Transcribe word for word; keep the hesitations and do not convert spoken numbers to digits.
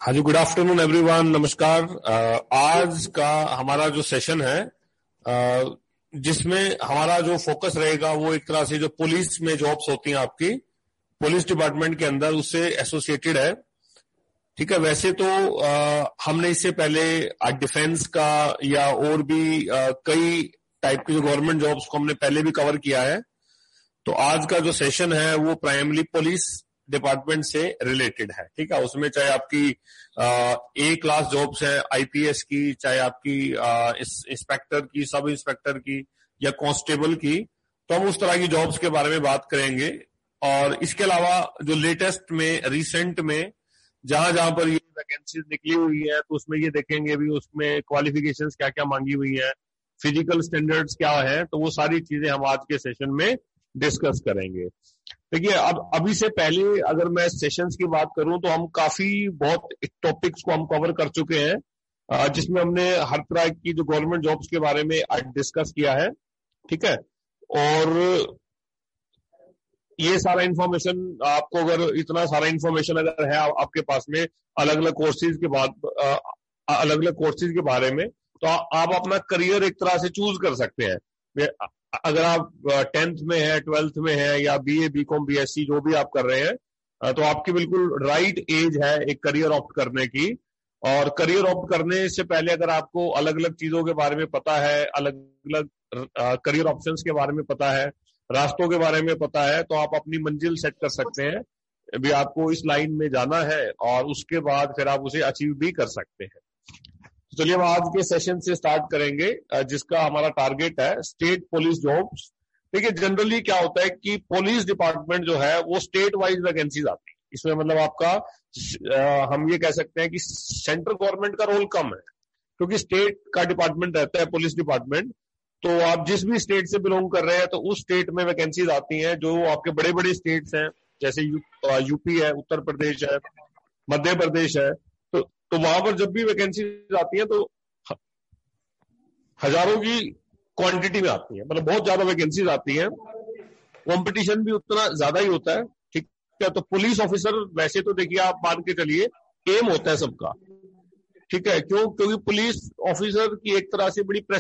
हाँ जी, good afternoon everyone, नमस्कार। uh, आज का हमारा जो सेशन है uh, जिसमें हमारा जो फोकस रहेगा वो एक तरह से जो पुलिस में जॉब्स होती हैं आपकी पुलिस डिपार्टमेंट के अंदर उससे एसोसिएटेड है। ठीक है, वैसे तो uh, हमने इससे पहले डिफेंस का या और भी uh, कई टाइप की जो गवर्नमेंट जॉब्स को हमने पहले भी कवर किया है। तो आज का जो सेशन है वो प्राइमरी पुलिस डिपार्टमेंट से रिलेटेड है। ठीक है, उसमें चाहे आपकी ए क्लास जॉब्स है आईपीएस की, चाहे आपकी इंस्पेक्टर की, सब इंस्पेक्टर की या कांस्टेबल की, तो हम उस तरह की जॉब्स के बारे में बात करेंगे। और इसके अलावा जो लेटेस्ट में रिसेंट में जहां जहां पर ये वैकेंसीज निकली हुई है तो उसमें ये देखेंगे भी उसमें क्वालिफिकेशंस क्या क्या मांगी हुई है, फिजिकल स्टैंडर्ड्स क्या है, तो वो सारी चीजें हम आज के सेशन में डिस्कस करेंगे। देखिए, अब अभी से पहले अगर मैं सेशंस की बात करूं तो हम काफी बहुत टॉपिक्स को हम कवर कर चुके हैं जिसमें हमने हर तरह की जो गवर्नमेंट जॉब्स के बारे में डिस्कस किया है। ठीक है, और ये सारा इंफॉर्मेशन आपको, अगर इतना सारा इंफॉर्मेशन अगर है आपके पास में अलग अलग कोर्सेज के बाद अलग अलग कोर्सेज के बारे में, तो आप अपना करियर एक तरह से चूज कर सकते हैं। अगर आप टेंथ में है, ट्वेल्थ में है या बीए, बीकॉम, बीएससी जो भी आप कर रहे हैं, तो आपकी बिल्कुल राइट एज है एक करियर ऑप्ट करने की। और करियर ऑप्ट करने से पहले अगर आपको अलग अलग चीजों के बारे में पता है, अलग अलग करियर ऑप्शंस के बारे में पता है, रास्तों के बारे में पता है, तो आप अपनी मंजिल सेट कर सकते हैं भी आपको इस लाइन में जाना है और उसके बाद फिर आप उसे अचीव भी कर सकते हैं। चलिए हम आज के सेशन से स्टार्ट करेंगे जिसका हमारा टारगेट है स्टेट पुलिस जॉब्स। देखिए, जनरली क्या होता है कि पुलिस डिपार्टमेंट जो है वो स्टेट वाइज वैकेंसीज आती है। इसमें मतलब आपका आ, हम ये कह सकते हैं कि सेंट्रल गवर्नमेंट का रोल कम है क्योंकि स्टेट का डिपार्टमेंट रहता है पुलिस डिपार्टमेंट। तो आप जिस भी स्टेट से बिलोंग कर रहे हैं तो उस स्टेट में वैकेंसीज आती हैं जो आपके बड़े बड़े स्टेट्स हैं, जैसे यू, यूपी है, उत्तर प्रदेश है, मध्य प्रदेश है। तो तो वहां पर जब भी वैकेंसी आती है तो हजारों की क्वांटिटी में आती है, मतलब बहुत ज्यादा वैकेंसीज आती है, कंपटीशन भी उतना ज्यादा ही होता है। ठीक है, तो पुलिस ऑफिसर वैसे तो देखिए आप मान के चलिए एम होता है सबका। ठीक है, क्यों? क्योंकि पुलिस ऑफिसर की एक तरह से बड़ी